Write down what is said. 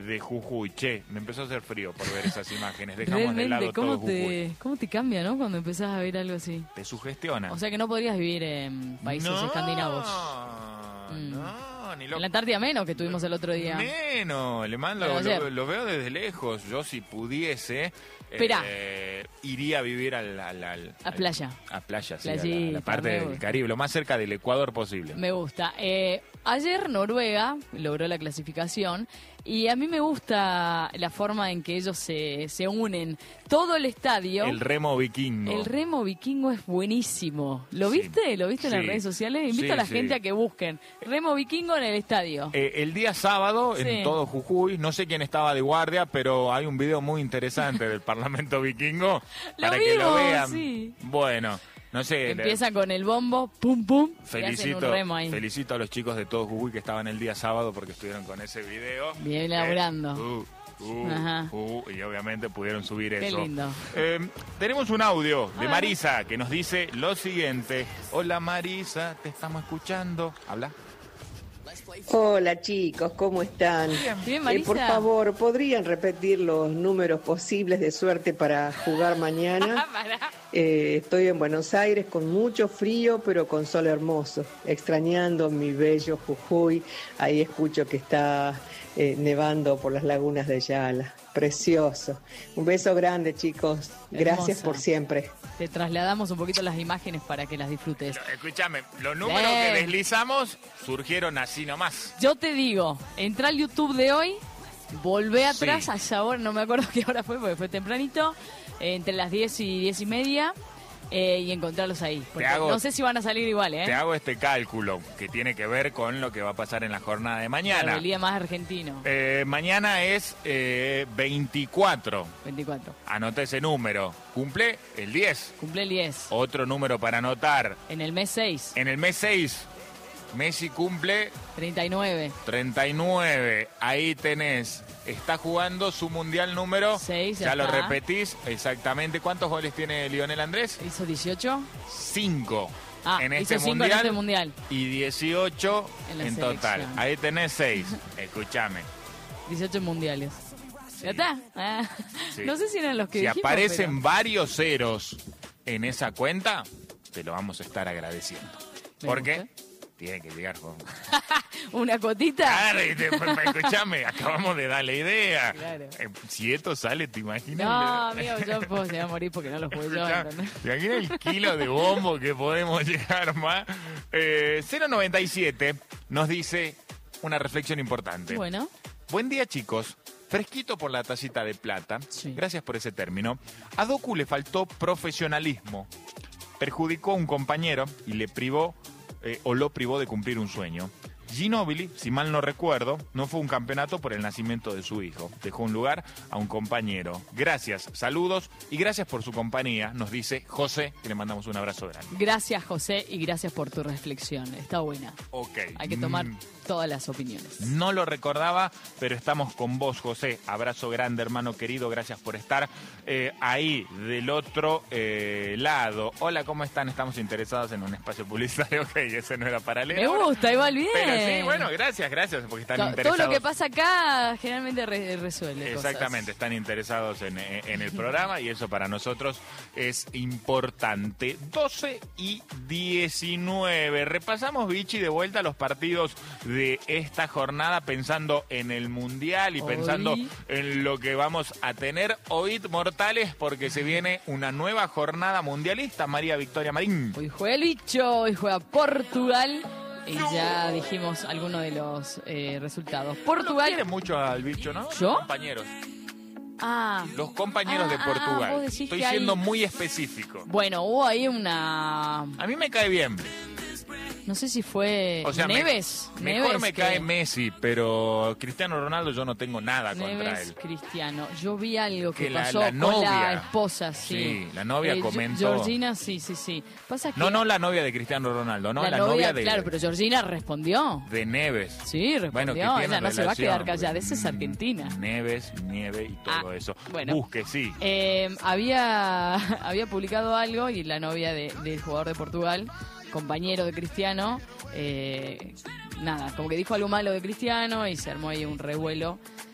de Jujuy. Che, me empezó a hacer frío por ver esas imágenes. Dejamos de lado todo Jujuy. ¿Cómo te cambia, no? Cuando empezás a ver algo así. Te sugestiona. O sea que no podrías vivir en países escandinavos. No, ni loco. En la Antártida menos, que tuvimos el otro día. Menos, le mando, lo veo desde lejos. Yo si pudiese, iría a vivir a playa. A playa, sí, Playita, a la parte del Caribe, lo más cerca del Ecuador posible. Me gusta. Ayer Noruega logró la clasificación y a mí me gusta la forma en que ellos se unen. Todo el estadio. El remo vikingo. El remo vikingo es buenísimo. ¿Lo viste? ¿Lo viste en las redes sociales? Invito a la gente a que busquen remo vikingo en el estadio. El día sábado, en todo Jujuy, no sé quién estaba de guardia, pero hay un video muy interesante del Parlamento Vikingo para que lo vean. Sí. Bueno, no sé. Empieza con el bombo, pum, pum, y hacen un remo ahí. Felicito a los chicos de todo Jujuy que estaban el día sábado porque estuvieron con ese video. Bien laburando. Y obviamente pudieron subir eso. Qué lindo. Tenemos un audio de Marisa que nos dice lo siguiente. Hola Marisa, te estamos escuchando. Habla. Hola chicos, ¿cómo están? Bien, Marisa. Por favor, ¿podrían repetir los números posibles de suerte para jugar mañana? Estoy en Buenos Aires con mucho frío, pero con sol hermoso, extrañando mi bello Jujuy. Ahí escucho que está nevando por las lagunas de Yala. Precioso. Un beso grande, chicos. Gracias Hermosa. por siempre. Te trasladamos un poquito las imágenes para que las disfrutes. Escúchame, los números que deslizamos surgieron así nomás. Yo te digo, entra al YouTube de hoy, volvé atrás a esa hora, no me acuerdo qué hora fue, porque fue tempranito, entre las 10 y 10 y media, y encontrarlos ahí. No sé si van a salir igual, Te hago este cálculo que tiene que ver con lo que va a pasar en la jornada de mañana. Claro, el día más argentino. Mañana es 24. 24. Anota ese número. Cumple el 10. Cumple el 10. Otro número para anotar. En el mes 6. En el mes 6. Messi cumple 39. 39. Ahí tenés. Está jugando su mundial número 6. Ya lo repetís exactamente. ¿Cuántos goles tiene Lionel Andrés? ¿Hizo 18? 5. En este mundial. Y 18 en total. Selección. Ahí tenés 6. Escúchame. 18 mundiales. ¿Ya está? Sí. No sé si eran los que si dijimos, aparecen varios ceros en esa cuenta, te lo vamos a estar agradeciendo. ¿Por qué? Tiene que llegar con una cotita. Claro, escúchame, acabamos de darle idea. Claro. Si esto sale, ¿te imaginas? No, amigo, yo se va a morir porque no lo jugué yo. ¿Te imaginas el kilo de bombo que podemos llegar más? 097 nos dice una reflexión importante. Bueno. Buen día, chicos. Fresquito por la tacita de plata. Sí. Gracias por ese término. A Doku le faltó profesionalismo. Perjudicó a un compañero y le privó lo privó de cumplir un sueño. Ginóbili, si mal no recuerdo, no fue un campeonato por el nacimiento de su hijo. Dejó un lugar a un compañero. Gracias, saludos y gracias por su compañía, nos dice José, que le mandamos un abrazo grande. Gracias, José, y gracias por tu reflexión. Está buena. Ok. Hay que tomar todas las opiniones. No lo recordaba, pero estamos con vos, José. Abrazo grande, hermano querido. Gracias por estar ahí del otro lado. Hola, ¿cómo están? Estamos interesados en un espacio publicitario. Ok, ese no era paralelo. Me gusta, igual bien. Pero sí, bueno, gracias, porque están interesados. Todo lo que pasa acá generalmente resuelve Exactamente, cosas. Están interesados en el programa y eso para nosotros es importante. 12 y 19. Repasamos, Vichy, de vuelta los partidos de esta jornada pensando en el Mundial y pensando en lo que vamos a tener. Oíd, mortales, porque se viene una nueva jornada mundialista. María Victoria Marín. Hoy juega el bicho, hoy juega Portugal. Y ya dijimos algunos de los resultados. Portugal. Quiere mucho al bicho, ¿no? ¿Yo? Los compañeros. Los compañeros de Portugal. Estoy siendo muy específico. Bueno, hubo ahí una... A mí me cae bien. No sé si fue Neves. Mejor me cae Messi, pero Cristiano Ronaldo yo no tengo nada contra él. Cristiano. Yo vi algo que pasó la con novia, la esposa, sí. Sí, la novia comentó. Georgina, sí. Pasa que no la novia de Cristiano Ronaldo, no, la novia de... Claro, pero Georgina respondió. De Neves. Sí, respondió. Bueno, ella no se va a quedar callada, esa es Argentina. Nieve y todo eso. Bueno. Busque, sí. Había publicado algo y la novia del jugador de Portugal, compañero de Cristiano, como que dijo algo malo de Cristiano y se armó ahí un revuelo